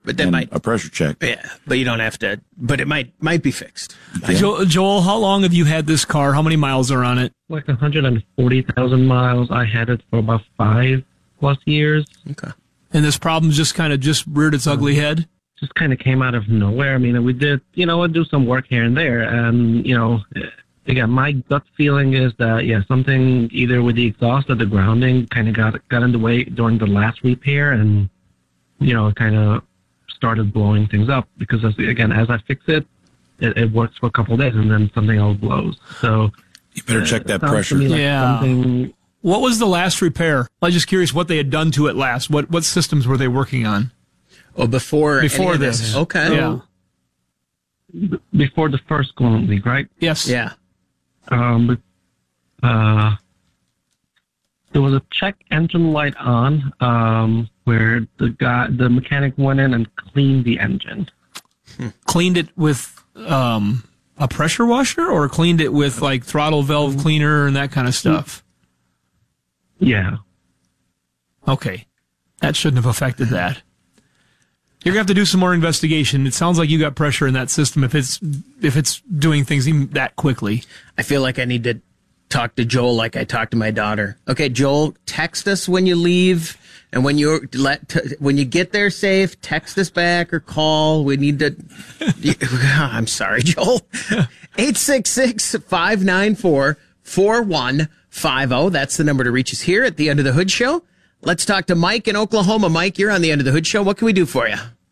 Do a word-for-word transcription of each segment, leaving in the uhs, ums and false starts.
but that and might a pressure check. Yeah, but you don't have to. But it might might be fixed. Yeah. Jo- Joel, how long have you had this car? How many miles are on it? Like one hundred forty thousand miles. I had it for about five plus years. Okay. And this problem just kind of just reared its ugly head? Just kind of came out of nowhere. I mean, we did, you know, we'd do some work here and there. And, you know, again, my gut feeling is that, yeah, something either with the exhaust or the grounding kind of got, got in the way during the last repair. And, you know, kind of started blowing things up because, as, again, as I fix it, it, it works for a couple of days and then something else blows. So you better check that sounds to pressure. me like Yeah. something- What was the last repair? I'm just curious what they had done to it last. What what systems were they working on? Oh, before Before any of this. Okay. Yeah. b- before the first coolant leak, right? Yes. Yeah. Um, but, uh, there was a check engine light on, um, where the guy, the mechanic went in and cleaned the engine. Cleaned it with um, a pressure washer, or cleaned it with like throttle valve cleaner and that kind of stuff? Yeah. Okay. That shouldn't have affected that. You're gonna have to do some more investigation. It sounds like you got pressure in that system if it's if it's doing things even that quickly. I feel like I need to talk to Joel like I talk to my daughter. Okay, Joel, text us when you leave, and when you let t- when you get there safe, text us back or call. We need to. I'm sorry, Joel. eight six six, five nine four, four one five zero. That's the number to reach us here at the Under the Hood Show. Let's talk to Mike in Oklahoma. Mike, you're on the Under the Hood Show. What can we do for you?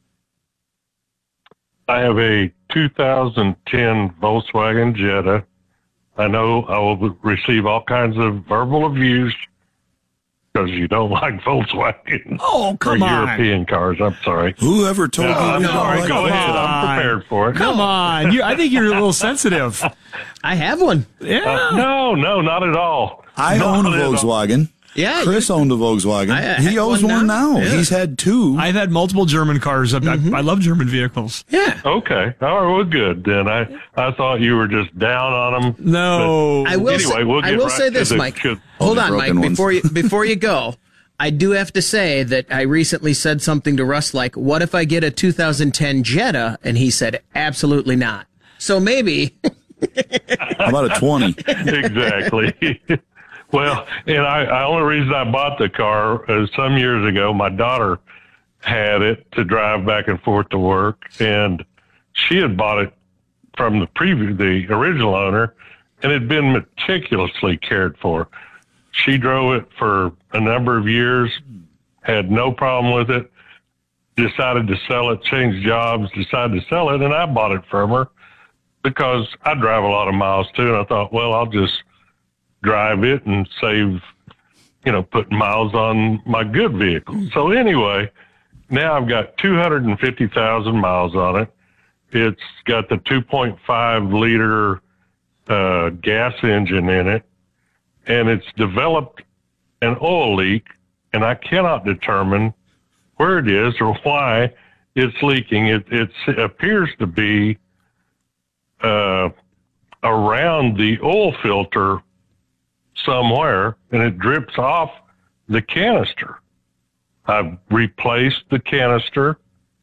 I have a two thousand ten Volkswagen Jetta. I know I will receive all kinds of verbal abuse because you don't like Volkswagen Oh, or come on. European cars. I'm sorry. Whoever told No, you? I'm you don't sorry. like Go Volkswagen? ahead. I'm prepared for it. Come on. You, I think you're a little sensitive. I have one. Yeah. Uh, no, no, not at all. I Not own a at all. Volkswagen. Yeah. Chris owned a Volkswagen. I, uh, he had owns one one now. now. Yeah. He's had two. I've had multiple German cars. I, I, I love German vehicles. Yeah. Okay. All right. Well, good. Then I, I thought you were just down on them. No. I will. Anyway, say, we'll I get will right say to this, the- Mike. to- Hold the on, Mike. broken ones. Before you before you go, I do have to say that I recently said something to Russ like, "What if I get a two thousand ten Jetta?" And he said, "Absolutely not." So maybe. How about a twenty? Exactly. Well, and I, I only reason I bought the car is some years ago, my daughter had it to drive back and forth to work, and she had bought it from the previous, the original owner, and it had been meticulously cared for. She drove it for a number of years, had no problem with it, decided to sell it, changed jobs, decided to sell it, and I bought it from her because I drive a lot of miles too, and I thought, well, I'll just drive it and save, you know, putting miles on my good vehicle. So anyway, now I've got two hundred fifty thousand miles on it. It's got the two point five liter uh, gas engine in it, and it's developed an oil leak, and I cannot determine where it is or why it's leaking. It, it's, it appears to be uh, around the oil filter somewhere, and it drips off the canister. I've replaced the canister.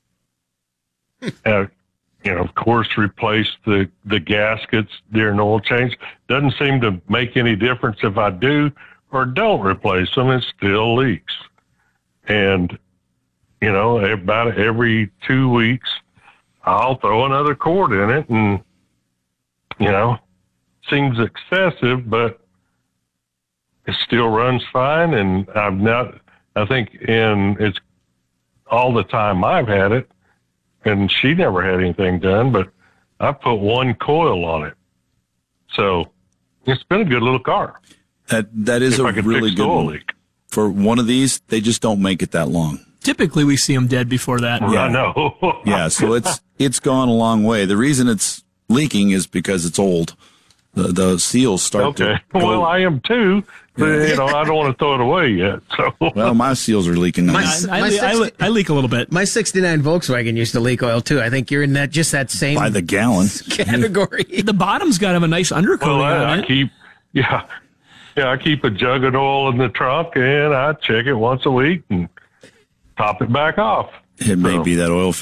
uh, you know, of course, replaced the, the gaskets during oil change. Doesn't seem to make any difference if I do or don't replace them. It still leaks. And, you know, about every two weeks, I'll throw another quart in it, and, you know, seems excessive, but it still runs fine. And I've not, I think in it's all the time I've had it, and she never had anything done, but I put one coil on it. So it's been a good little car. That that is If a I could really fix the good oil one. leak. For one of these, they just don't make it that long. Typically, we see them dead before that. Yeah. I know. Yeah, so it's it's gone a long way. The reason it's leaking is because it's old. The the seals start Okay. to go. Well, I am too. But, you know, I don't want to throw it away yet. So Well, my seals are leaking now. My- I, I, My le- I, le- sixty I leak a little bit. My sixty-nine Volkswagen used to leak oil too. I think you're in that just that same By the gallon. category. The bottom's got to have a nice undercoating well, I, on I it. keep yeah. Yeah, I keep a jug of oil in the trunk, and I check it once a week and top it back off. It may So- be that oil